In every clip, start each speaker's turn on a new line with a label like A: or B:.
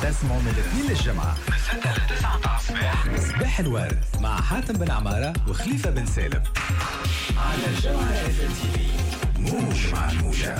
A: تسمعوا من الاثنين للجمعة من 6 ل 9 الصباح. صباح الورد مع حاتم بن عمارة وخليفة بن سالم على الجمعة اف ام تي في. موج مع الموجة.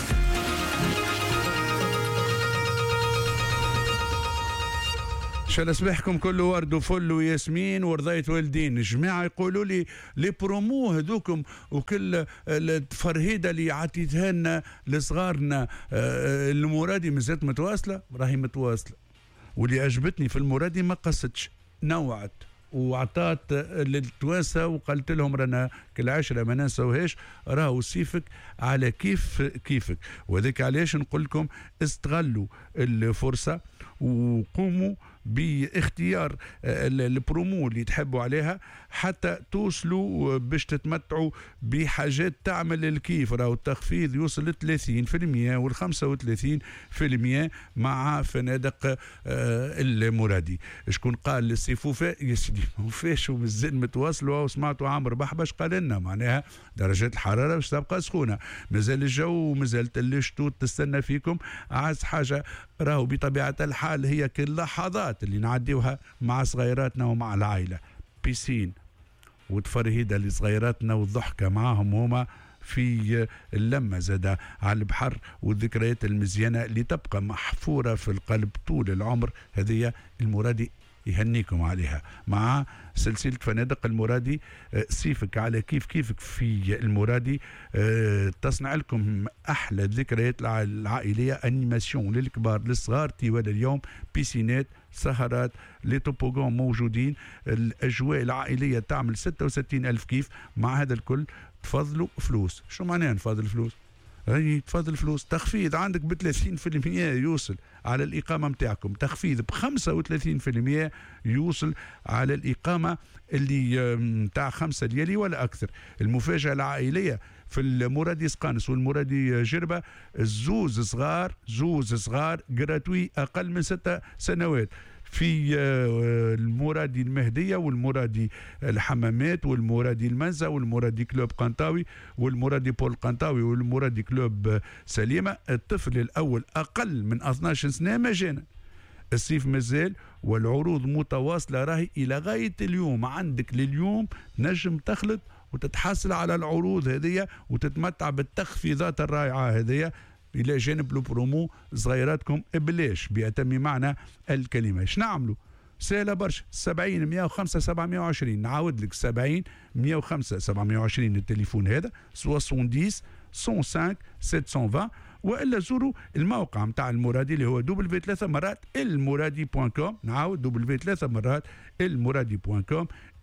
B: شال صباحكم كله ورد وفل وياسمين ورضيت والدين. جماعة يقولوا لي لي برومو هذوكم وكل الفرهيدة اللي عطيتها لنا لصغارنا المرادي مازالت متواصلة. راهي متواصلة، واللي عجبتني في المرادي ما قصتش، نوعت وعطات للتوانسة وقالت لهم رانا كل عشرة ما ننسوهاش، راهو سيفك على كيفك. وذلك علاش نقول لكم استغلوا الفرصة وقوموا باختيار البرومو اللي تحبوا عليها حتى توصلوا باش تتمتعوا بحاجات تعمل الكيف. راهو التخفيض يوصل ل 30% وال 35% مع فنادق المرادي. شكون قال للسيفوفة يا سيدي ما وفاش ومازال متواصلوا. وسمعتوا عامر بحبش قال لنا معناها درجات الحرارة باش تبقى سخونة، مازال الجو ومازالت الشتوت تستنى فيكم. أعز حاجة راهو بطبيعة الحال هي كل اللحظات اللي نعديوها مع صغيراتنا ومع العائلة، بيسين وتفرهيدة لصغيراتنا والضحكة معهم هما في اللمة زادة على البحر، والذكريات المزيانة اللي تبقى محفورة في القلب طول العمر. هذه المرادي يهنيكم عليها مع سلسلة فنادق المرادي. سيفك على كيفك في المرادي تصنع لكم أحلى الذكريات العائلية، أنيماسيون للكبار للصغار طوال اليوم، بيسينات، سهرات، لي توبوغون موجودين، الأجواء العائلية تعمل 66 ألف كيف. مع هذا الكل تفضلوا فلوس. شو معناها نفضل فلوس؟ هي تفضل فلوس تخفيض عندك ب 30% يوصل على الإقامة متاعكم، تخفيض ب 35% يوصل على الإقامة اللي متاع 5 ليالي ولا أكثر. المفاجأة العائلية في المرادي سقانس والمرادي جربة، زوز صغار جراتوي أقل من 6 سنوات في المرادي المهدية والمرادي الحمامات والمرادي المنزة والمرادي كلوب قنطاوي والمرادي بول قنطاوي والمرادي كلوب سليمة. الطفل الأول أقل من 12 سنة مجانا. الصيف مازال والعروض متواصلة راهي إلى غاية اليوم. عندك لليوم نجم تخلط وتتحصل على العروض هذه وتتمتع بالتخفيضات الرائعة هذه إلى جانب البرومو. صغيراتكم بلاش بأتم معنى الكلمة. ايش نعملوا؟ سهلة برشا. 70 105 720. نعاود لك 70 105 720 التليفون هذا 70 105 720. وإلا زوروا الموقع متاع المرادي اللي هو w3 مرات المرادي.com. نعاود w3 مرات المرادي.com.